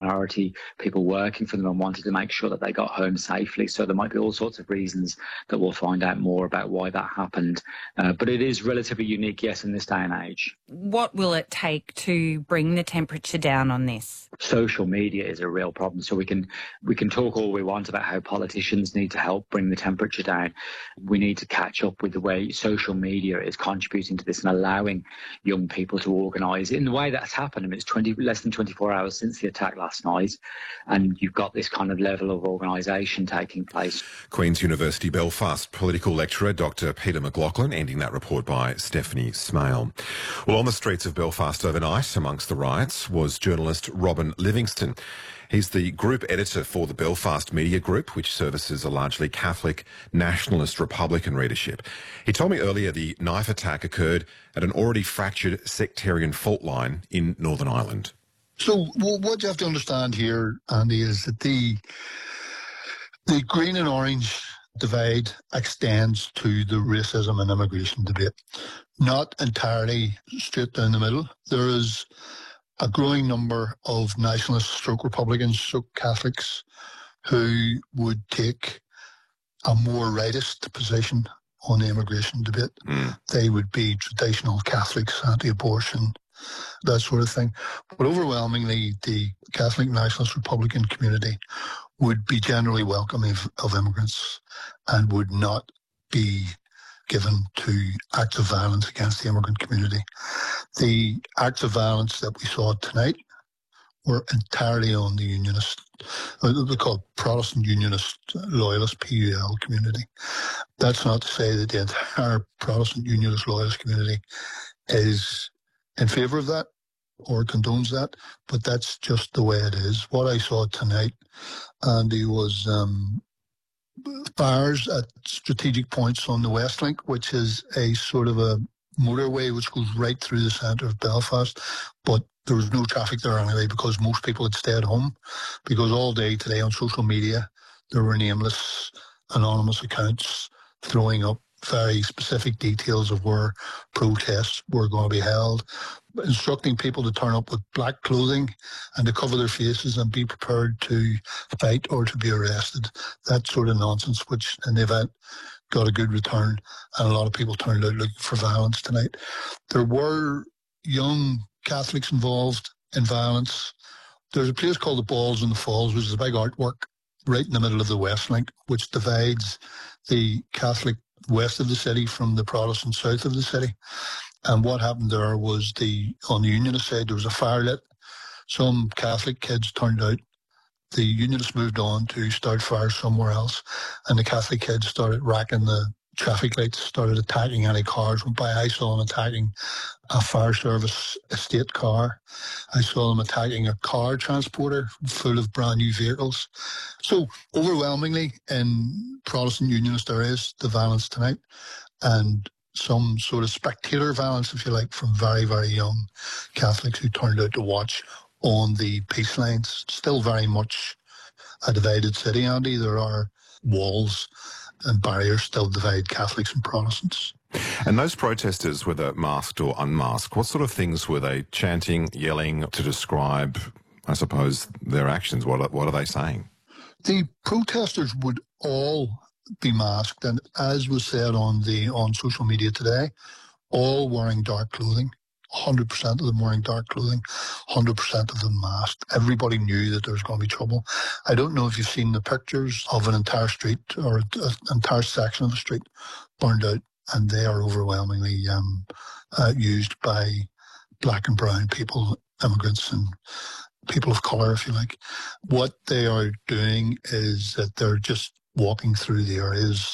priority, people working for them and wanted to make sure that they got home safely. So there might be all sorts of reasons that we'll find out more about why that happened. But it is relatively unique, yes, in this day and age. What will it take to bring the temperature down on this? Social media is a real problem. So we can talk all we want about how politicians need to help bring the temperature down. We need to catch up with the way social media is contributing to this and allowing young people to organise in the way that's happened. I mean, it's less than 24 hours since the attack last night, and you've got this kind of level of organisation taking place. Queen's University Belfast political lecturer Dr. Peter McLaughlin, ending that report by Stephanie Smale. Well, on the streets of Belfast overnight amongst the riots was journalist Robin Livingston. He's the group editor for the Belfast Media Group, which services a largely Catholic, nationalist, Republican readership. He told me earlier the knife attack occurred at an already fractured sectarian fault line in Northern Ireland. So what you have to understand here, Andy, is that the green and orange divide extends to the racism and immigration debate. Not entirely straight down the middle. There is a growing number of nationalists, stroke Republicans, stroke Catholics who would take a more rightist position on the immigration debate. They would be traditional Catholics, anti-abortion, that sort of thing. But overwhelmingly, the Catholic nationalist Republican community would be generally welcoming of immigrants and would not be given to acts of violence against the immigrant community. The acts of violence that we saw tonight were entirely on the unionist, they call Protestant Unionist Loyalist, PUL community. That's not to say that the entire Protestant Unionist Loyalist community is in favour of that or condones that, but that's just the way it is. What I saw tonight, Andy, was fires at strategic points on the Westlink, which is a sort of a motorway which goes right through the centre of Belfast, but there was no traffic there anyway because most people had stayed home, because all day today on social media there were nameless, anonymous accounts throwing up very specific details of where protests were going to be held, instructing people to turn up with black clothing and to cover their faces and be prepared to fight or to be arrested. That sort of nonsense, which in the event got a good return, and a lot of people turned out looking for violence tonight. There were young Catholics involved in violence. There's a place called the Balls and the Falls, which is a big artwork right in the middle of the Westlink, which divides the Catholic west of the city from the Protestant south of the city. And what happened there was on the Unionist side, there was a fire lit. Some Catholic kids turned out. The Unionists moved on to start fires somewhere else. And the Catholic kids started racking the traffic lights, started attacking any cars went by. I saw them attacking a fire service estate car. I saw them attacking a car transporter full of brand new vehicles. So overwhelmingly in Protestant Unionist areas, the violence tonight, and some sort of spectator violence, if you like, from very, very young Catholics who turned out to watch on the peace lines. Still very much a divided city, Andy. There are walls and barriers still divide Catholics and Protestants. And those protesters, whether masked or unmasked, what sort of things were they chanting, yelling to describe, I suppose, their actions? What are they saying? The protesters would all be masked, and as was said on social media today, all wearing dark clothing. 100% of them wearing dark clothing, 100% of them masked. Everybody knew that there was going to be trouble. I don't know if you've seen the pictures of an entire street or an entire section of the street burned out, and they are overwhelmingly used by black and brown people, immigrants and people of colour, if you like. What they are doing is that they're just walking through the areas